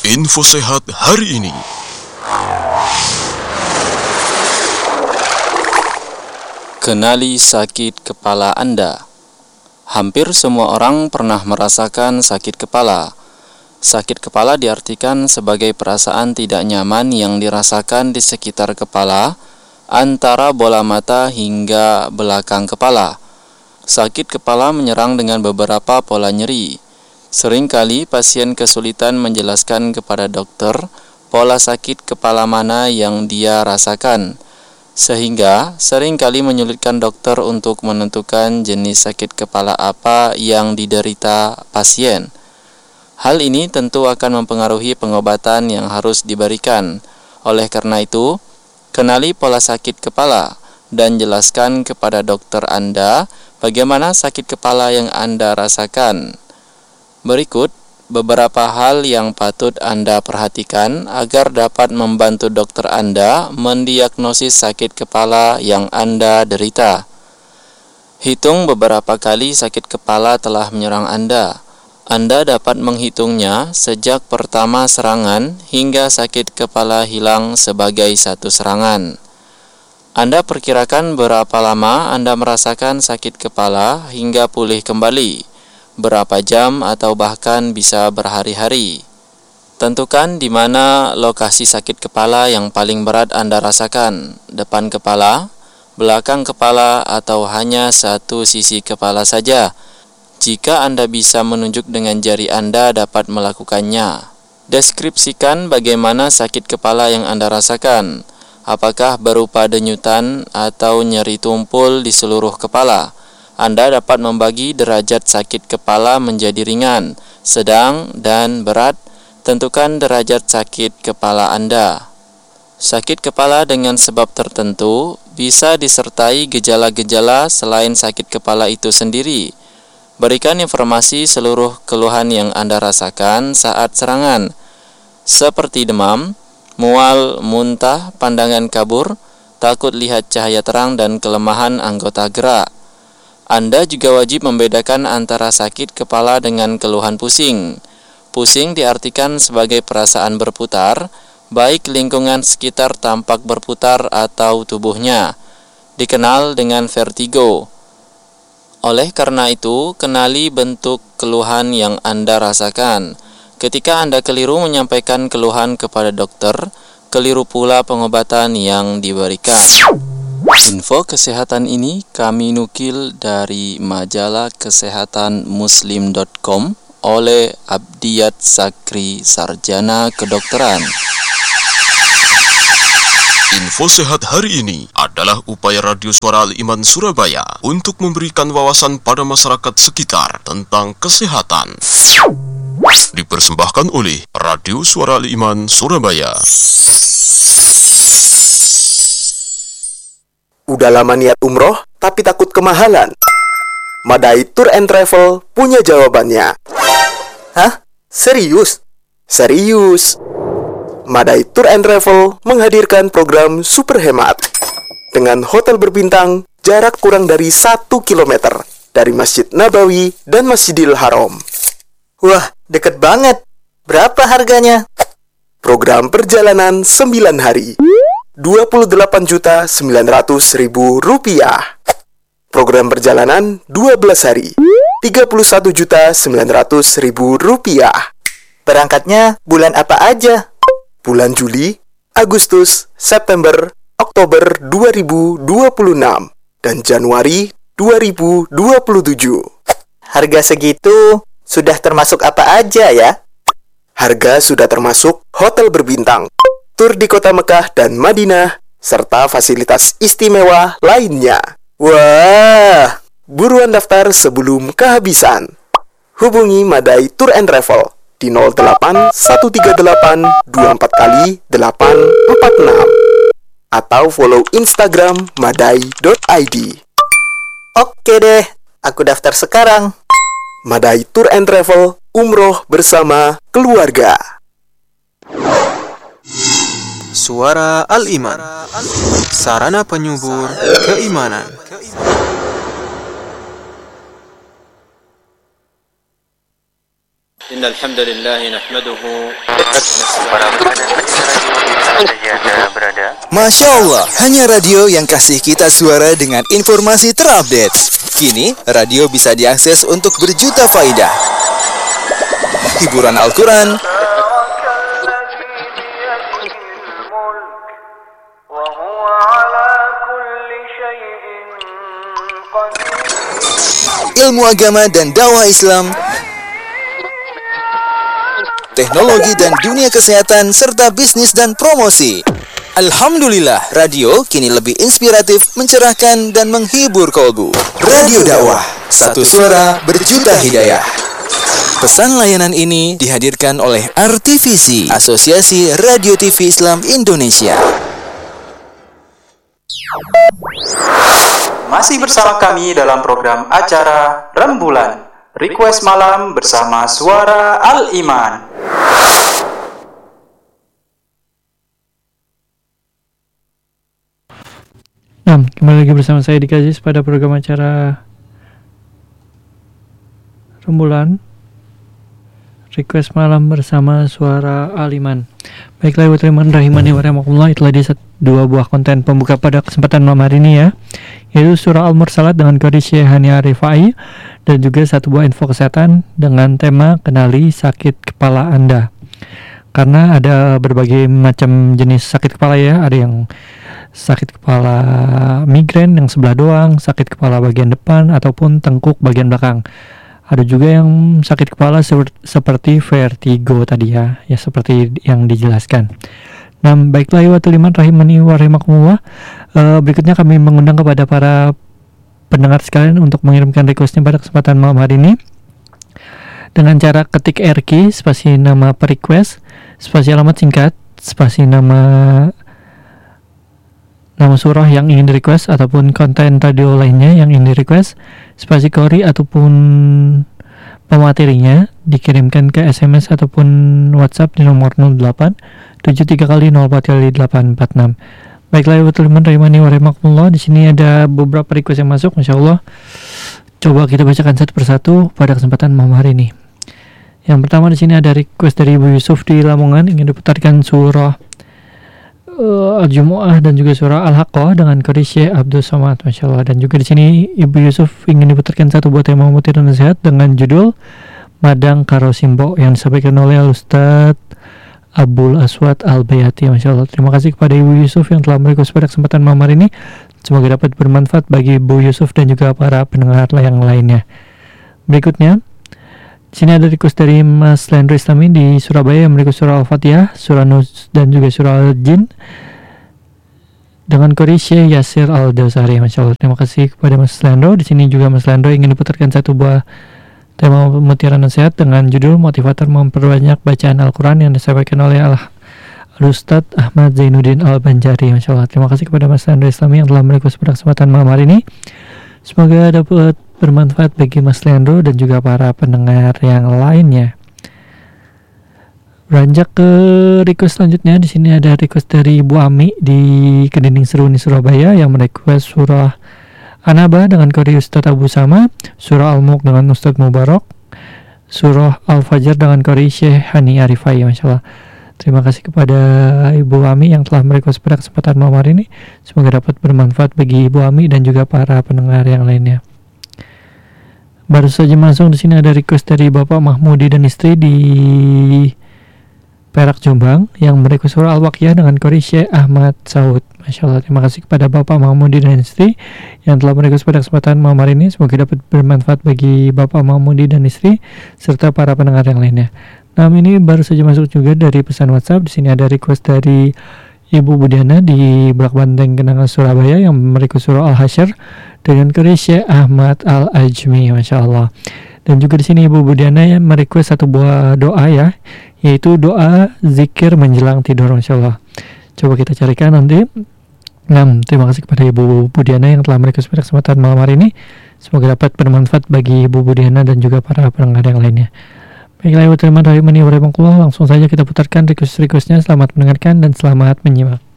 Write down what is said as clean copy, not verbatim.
Info sehat hari ini. Kenali sakit kepala Anda. Hampir semua orang pernah merasakan sakit kepala. Sakit kepala diartikan sebagai perasaan tidak nyaman yang dirasakan di sekitar kepala, antara bola mata hingga belakang kepala. Sakit kepala menyerang dengan beberapa pola nyeri. Seringkali pasien kesulitan menjelaskan kepada dokter pola sakit kepala mana yang dia rasakan, sehingga seringkali menyulitkan dokter untuk menentukan jenis sakit kepala apa yang diderita pasien. Hal ini tentu akan mempengaruhi pengobatan yang harus diberikan. Oleh karena itu, kenali pola sakit kepala dan jelaskan kepada dokter Anda bagaimana sakit kepala yang Anda rasakan. Berikut beberapa hal yang patut Anda perhatikan agar dapat membantu dokter Anda mendiagnosis sakit kepala yang Anda derita. Hitung beberapa kali sakit kepala telah menyerang Anda. Anda dapat menghitungnya sejak pertama serangan hingga sakit kepala hilang sebagai satu serangan. Anda perkirakan berapa lama Anda merasakan sakit kepala hingga pulih kembali. Berapa jam atau bahkan bisa berhari-hari. Tentukan di mana lokasi sakit kepala yang paling berat Anda rasakan, depan kepala, belakang kepala, atau hanya satu sisi kepala saja. Jika Anda bisa menunjuk dengan jari Anda dapat melakukannya. Deskripsikan bagaimana sakit kepala yang Anda rasakan. Apakah berupa denyutan atau nyeri tumpul di seluruh kepala? Anda dapat membagi derajat sakit kepala menjadi ringan, sedang, dan berat. Tentukan derajat sakit kepala Anda. Sakit kepala dengan sebab tertentu bisa disertai gejala-gejala selain sakit kepala itu sendiri. Berikan informasi seluruh keluhan yang Anda rasakan saat serangan, seperti demam, mual, muntah, pandangan kabur, takut lihat cahaya terang, dan kelemahan anggota gerak. Anda juga wajib membedakan antara sakit kepala dengan keluhan pusing. Pusing diartikan sebagai perasaan berputar, baik lingkungan sekitar tampak berputar atau tubuhnya. Dikenal dengan vertigo. Oleh karena itu, kenali bentuk keluhan yang Anda rasakan. Ketika Anda keliru menyampaikan keluhan kepada dokter, keliru pula pengobatan yang diberikan. Info kesehatan ini kami nukil dari majalah kesehatan muslim.com oleh Abdiyat Sakri, Sarjana Kedokteran. Info sehat hari ini adalah upaya Radio Suara Al-Iman Surabaya untuk memberikan wawasan pada masyarakat sekitar tentang kesehatan. Dipersembahkan oleh Radio Suara Al-Iman Surabaya. Udah lama niat umroh, tapi takut kemahalan? Madai Tour and Travel punya jawabannya. Hah? Serius? Serius! Madai Tour and Travel menghadirkan program super hemat. Dengan hotel berbintang, jarak kurang dari 1 km dari Masjid Nabawi dan Masjidil Haram. Wah, deket banget. Berapa harganya? Program perjalanan 9 hari. Rp28.900.000. Program perjalanan 12 hari. Rp31.900.000. Berangkatnya bulan apa aja? Bulan Juli, Agustus, September, Oktober 2026 dan Januari 2027. Harga segitu sudah termasuk apa aja ya? Harga sudah termasuk hotel berbintang, tur di kota Mekah dan Madinah, serta fasilitas istimewa lainnya. Wah, buruan daftar sebelum kehabisan. Hubungi Madai Tour and Travel di 08 138 24 kali 846 atau follow Instagram madai.id. Oke deh, aku daftar sekarang. Madai Tour and Travel, umroh bersama keluarga. Suara Al-Iman, sarana penyubur keimanan. إن الحمد لله نحمده. Masya Allah, hanya radio yang kasih kita suara dengan informasi terupdate. Kini, radio bisa diakses untuk berjuta faidah. Hiburan Al-Quran, ilmu agama dan dakwah Islam, teknologi dan dunia kesehatan, serta bisnis dan promosi. Alhamdulillah, radio kini lebih inspiratif, mencerahkan, dan menghibur kolbu. Radio dakwah, satu suara berjuta hidayah. Pesan layanan ini dihadirkan oleh RTVC, Asosiasi Radio TV Islam Indonesia. Masih bersama kami dalam program acara Rembulan Request Malam bersama Suara Al-Iman. Nah, kembali lagi bersama saya Dik Aziz pada program acara Rembulan Request Malam bersama Suara Al-Iman. Baiklah, ibu teman rahimani wa rahimakumullah, itulah dia dua buah konten pembuka pada kesempatan malam hari ini ya, yaitu surah Al-Mursalat dengan kode Syekh Hani Arifai, dan juga satu buah info kesehatan dengan tema kenali sakit kepala Anda. Karena ada berbagai macam jenis sakit kepala ya, ada yang sakit kepala migrain yang sebelah doang, sakit kepala bagian depan ataupun tengkuk bagian belakang. Ada juga yang sakit kepala seperti vertigo tadi ya seperti yang dijelaskan. Nah, baiklah ya liman rahimani wa rahimakumullah. Berikutnya kami mengundang kepada para pendengar sekalian untuk mengirimkan requestnya pada kesempatan malam hari ini dengan cara ketik RQ spasi nama per request, spasi alamat singkat, spasi nama surah yang ingin di request ataupun konten radio lainnya yang ingin di request, spasi kori ataupun pematerinya dikirimkan ke SMS ataupun WhatsApp di nomor 08 73 kali 04 kali 846. Baiklah ibu teman rahimani wa rahimakumullah, di sini ada beberapa request yang masuk, Masya Allah. Coba kita bacakan satu persatu pada kesempatan malam hari ini. Yang pertama di sini ada request dari Ibu Yusuf di Lamongan, ingin diputarkan surah Al-Jumu'ah dan juga surah Al-Haqqah dengan kode Syekh Abdul Somad, Masya Allah. Dan juga di sini Ibu Yusuf ingin diputarkan satu buah tema mutiara nasihat dengan judul Madang Karo Simbo yang disampaikan oleh Ustadz Abul Aswad Al-Bayati, Masya Allah. Terima kasih kepada Ibu Yusuf yang telah merequest pada kesempatan malam hari ini. Semoga dapat bermanfaat bagi Ibu Yusuf dan juga para pendengar yang lainnya. Berikutnya di sini ada request dari Mas Lendro Islami di Surabaya yang merequest surah Al-Fatihah, surah Nus dan juga surah Al-Jin dengan kode Syekh Yasir Al-Dawsari, Masya Allah. Terima kasih kepada Mas Lendro. Di sini juga Mas Lendro ingin diputarkan satu buah tema mutiara nasihat dengan judul motivator memperbanyak bacaan Al-Quran yang disampaikan oleh Al-Ustadz Ahmad Zainuddin Al-Banjari, Masya Allah. Terima kasih kepada Mas Lendro Islami yang telah merequest pada kesempatan malam hari ini. Semoga dapat bermanfaat bagi Mas Leandro dan juga para pendengar yang lainnya. Beranjak ke request selanjutnya, di sini ada request dari Ibu Ami di Kedinding Seruni Surabaya yang merequest surah An-Naba dengan kode Ustadz Abu Sama, surah Al-Mulk dengan Ustadz Mubarak, surah Al-Fajr dengan kode Syekh Hani Arifai, Masya Allah. Terima kasih kepada Ibu Ami yang telah merequest pada kesempatan malam hari ini. Semoga dapat bermanfaat bagi Ibu Ami dan juga para pendengar yang lainnya. Baru saja masuk di sini ada request dari Bapak Mahmudi dan istri di Perak Jombang yang merequest surah Al-Waqiah dengan kode Syekh Ahmad Saud, Masya Allah. Terima kasih kepada Bapak Mahmudi dan istri yang telah merequest pada kesempatan malam hari ini. Semoga dapat bermanfaat bagi Bapak Mahmudi dan istri serta para pendengar yang lainnya. Nah, ini baru saja masuk juga dari pesan WhatsApp. Di sini ada request dari Ibu Budiana di Bulak Banteng Kenangan Surabaya yang merequest surah Al-Hasyr dengan kode Syekh Ahmad Al-Ajmi, Masya Allah. Dan juga di sini Ibu Budiana yang merequest satu buah doa ya, yaitu doa zikir menjelang tidur, Masya Allah. Coba kita carikan nanti. Nah, terima kasih kepada Ibu Budiana yang telah merequest pada kesempatan malam hari ini. Semoga dapat bermanfaat bagi Ibu Budiana dan juga para pendengar yang lainnya. Baiklah, ibu terima kasih, langsung saja kita putarkan request-requestnya. Selamat mendengarkan dan selamat menyimak.